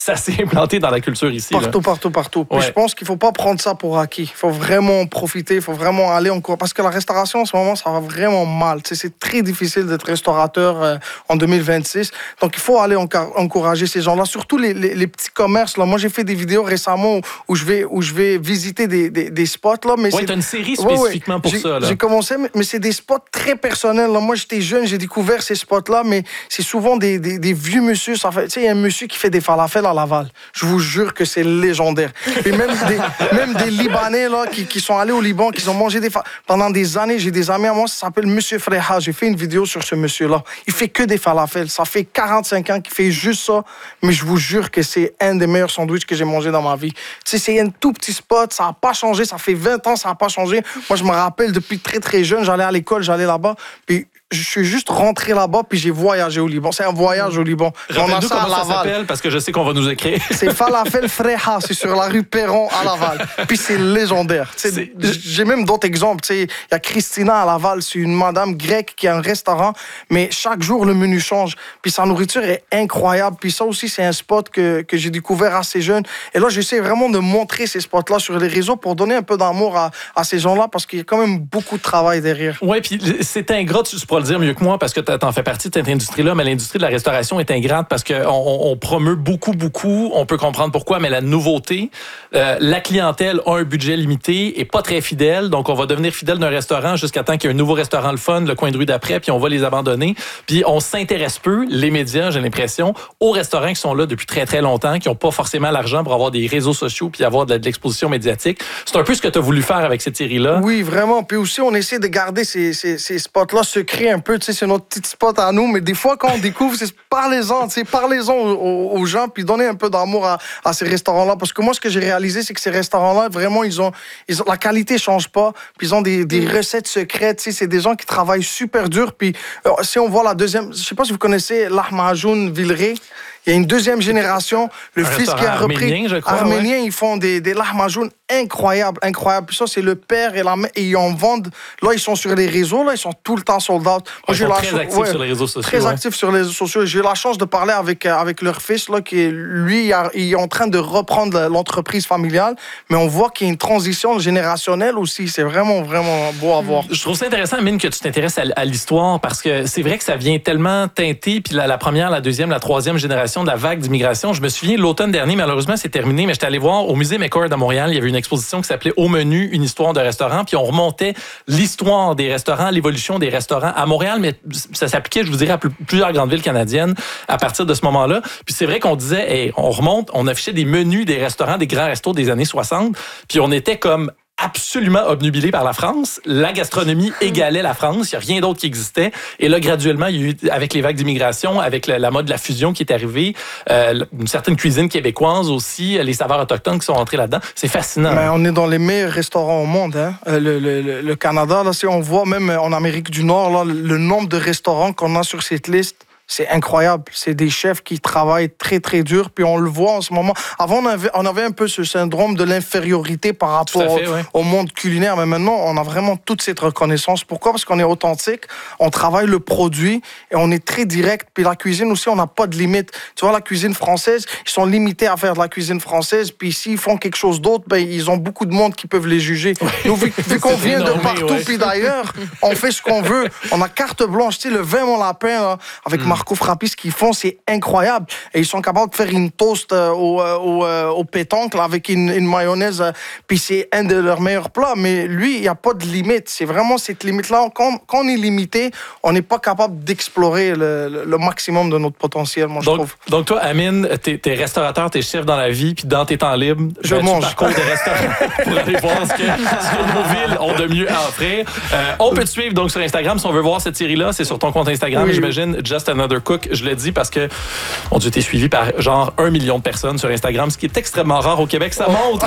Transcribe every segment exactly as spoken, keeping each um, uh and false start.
ça s'est implanté dans la culture ici. Partout, là. partout, partout. Puis Ouais. je pense qu'il ne faut pas prendre ça pour acquis. Il faut vraiment en profiter, il faut vraiment aller en cours. Parce que la restauration, en ce moment, ça va vraiment mal. Tu sais, c'est très difficile d'être restaurateur euh, en deux mille vingt-six. Donc, il faut aller enca- encourager ces gens-là, surtout les, les, les petits commerces. Là. Moi, j'ai fait des vidéos récemment où, où, je, vais, où je vais visiter des, des, des spots. Là, mais Oui, c'est... tu as une série Ouais, ouais. spécifiquement pour J'ai- ça. Là. J'ai commencé, mais- mais c'est des spots très personnels. Là. Moi, j'étais jeune, j'ai découvert ces spots-là, mais c'est souvent des, des, des vieux monsieur. Ça fait, tu sais, il y a un monsieur qui fait des falafels à Laval. Je vous jure que c'est légendaire. Et même des, même des Libanais là, qui, qui sont allés au Liban, qui ont mangé des falafels. Pendant des années, j'ai des amis à moi, ça s'appelle Monsieur Freha. J'ai fait une vidéo sur ce monsieur-là. Il fait que des falafels. Ça fait quarante-cinq ans qu'il fait juste ça, mais je vous jure que c'est un des meilleurs sandwichs que j'ai mangé dans ma vie. Tu sais, c'est un tout petit spot, ça n'a pas changé, ça fait vingt ans, ça n'a pas changé. Moi, je me rappelle, depuis très, très jeune, j'allais à l'école, j'allais là-bas, puis je suis juste rentré là-bas, puis j'ai voyagé au Liban. C'est un voyage au Liban. On a Rappelle-nous ça à comment ça Laval. s'appelle, parce que je sais qu'on va nous écrire. C'est Falafel Freha, c'est sur la rue Perron à Laval. Puis c'est légendaire. Tu sais, C'est- j'ai même d'autres exemples. Tu sais, il y a Christina à Laval, c'est une madame grecque qui a un restaurant, mais chaque jour le menu change. Puis sa nourriture est incroyable. Puis ça aussi, c'est un spot que, que j'ai découvert assez jeune. Et là, j'essaie vraiment de montrer ces spots-là sur les réseaux pour donner un peu d'amour à, à ces gens-là, parce qu'il y a quand même beaucoup de travail derrière. Oui, puis c'est ingrat, tu pourras le dire mieux que moi, parce que t'en fais partie de cette industrie-là, mais l'industrie de la restauration est ingrate parce qu'on on, on promeut beaucoup, beaucoup. On peut comprendre pourquoi, mais la nouveauté, euh, la clientèle a un budget limité et pas très fidèle. Donc, on va devenir fidèle d'un restaurant jusqu'à temps qu'il y ait un nouveau restaurant le fun, le coin de rue d'après, puis on va les abandonner. Puis on s'intéresse peu, les médias, j'ai l'impression, aux restaurants qui sont là depuis très, très longtemps, qui n'ont pas forcément l'argent pour avoir des réseaux sociaux puis avoir de, de l'exposition médiatique. C'est un peu ce que tu as voulu faire avec cette série-là. Oui, vraiment. Puis aussi, on essaie de garder ces, ces, ces spots-là secrets un peu. Tu sais, c'est notre petit spot à nous. Mais des fois, quand on découvre, c'est parlez-en. Tu sais, parlez-en aux, aux, aux gens, puis donnez un peu d'amour à, à ces restaurants-là. Parce que moi, ce que j'ai réalisé, c'est que ces restaurants-là, vraiment, ils ont, ils ont la qualité change pas. Puis ils ont des, des recettes secrètes. Tu sais, c'est des gens qui travaillent super dur. Puis euh, si on voit la deuxième, je sais pas si vous connaissez l'Ahmajoun Villeray. Il y a une deuxième génération, le Un fils qui a restaurant repris. arménien, je crois, Arménien, ils font des, des lahmacun incroyables, incroyables. Puis ça, c'est le père et la mère. Et ils en vendent. Là, ils sont sur les réseaux, là, ils sont tout le temps sold out. Moi, Ils j'ai sont la très chance- actifs ouais, sur les réseaux sociaux. Très ouais. actifs sur les réseaux sociaux. J'ai eu la chance de parler avec, euh, avec leur fils, là, qui est, lui, il, a- il est en train de reprendre l'entreprise familiale. Mais on voit qu'il y a une transition générationnelle aussi. C'est vraiment, vraiment beau à voir. Je trouve ça intéressant, Amine, que tu t'intéresses à, à l'histoire parce que c'est vrai que ça vient tellement teinter. Puis la, la première, la deuxième, la troisième génération de la vague d'immigration. Je me souviens, l'automne dernier, malheureusement, c'est terminé, mais j'étais allé voir au musée McCord à Montréal. Il y avait une exposition qui s'appelait Au menu, une histoire de restaurant. Puis on remontait l'histoire des restaurants, l'évolution des restaurants à Montréal, mais ça s'appliquait, je vous dirais, à plus- plusieurs grandes villes canadiennes à partir de ce moment-là. Puis c'est vrai qu'on disait, hey, on remonte, on affichait des menus des restaurants, des grands restos des années soixante. Puis on était comme absolument obnubilé par la France. La gastronomie égalait la France. Il n'y a rien d'autre qui existait. Et là, graduellement, il y a eu, avec les vagues d'immigration, avec la, la mode de la fusion qui est arrivée, euh, une certaine cuisine québécoise aussi, les saveurs autochtones qui sont entrées là-dedans. C'est fascinant. Mais on est dans les meilleurs restaurants au monde. Hein. Euh, Le, le, le- le Canada, là, si on voit même en Amérique du Nord, là, le nombre de restaurants qu'on a sur cette liste, c'est incroyable. C'est des chefs qui travaillent très, très dur. Puis on le voit en ce moment. Avant, on avait, on avait un peu ce syndrome de l'infériorité par rapport Tout à fait, au, ouais. au monde culinaire. Mais maintenant, on a vraiment toute cette reconnaissance. Pourquoi? Parce qu'on est authentique, on travaille le produit et on est très direct. Puis la cuisine aussi, on n'a pas de limite. Tu vois, la cuisine française, ils sont limités à faire de la cuisine française. Puis s'ils font quelque chose d'autre, ben, ils ont beaucoup de monde qui peuvent les juger. Nous, vu, vu qu'on C'est vient de énorme, partout ouais. puis d'ailleurs, on fait ce qu'on veut. On a carte blanche. Tu sais, le vin Mon Lapin, là, avec Mm. Marco Frappi, ce qu'ils font, c'est incroyable. Et ils sont capables de faire une toast euh, au, euh, au, euh, au pétanque là, avec une, une mayonnaise. euh, Puis c'est un de leurs meilleurs plats. Mais lui, il n'y a pas de limite. C'est vraiment cette limite-là. Quand, quand on est limité, on n'est pas capable d'explorer le, le- le maximum de notre potentiel, moi, je Donc, trouve. donc toi, Amine, t'es, t'es restaurateur, t'es chef dans la vie, puis dans tes temps libres, Je ben, mange. tu parcours des restaurants pour aller voir ce que, ce que nos villes ont de mieux à offrir. Euh, on peut te suivre donc sur Instagram si on veut voir cette série-là. C'est sur ton compte Instagram, Oui. j'imagine, Just Another Cook. Je le dis parce que, mon Dieu, t'es suivi par genre un million de personnes sur Instagram, ce qui est extrêmement rare au Québec. Ça montre,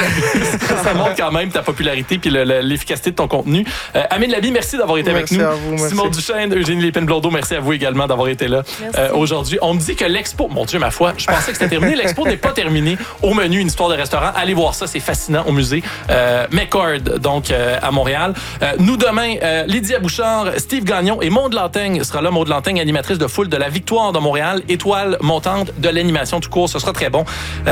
ça montre quand même ta popularité puis le- le- l'efficacité de ton contenu. Euh, Amine Labi, merci d'avoir été Merci avec nous. à vous, merci. Simon Duchesne, Eugénie Lépine-Blondeau, merci à vous également d'avoir été là euh, aujourd'hui. On me dit que l'expo, mon Dieu, ma foi, je pensais que c'était terminé. L'expo n'est pas terminée. Au menu, une histoire de restaurant. Allez voir ça, c'est fascinant au musée euh, McCord, donc euh, à Montréal. Euh, nous, demain, euh, Lydia Bouchard, Steve Gagnon et Maude Lantaigne sera là. Maude Lantaigne, animatrice de foule de la Victoire de Montréal, étoile montante de l'animation tout court. Ce sera très bon. Euh,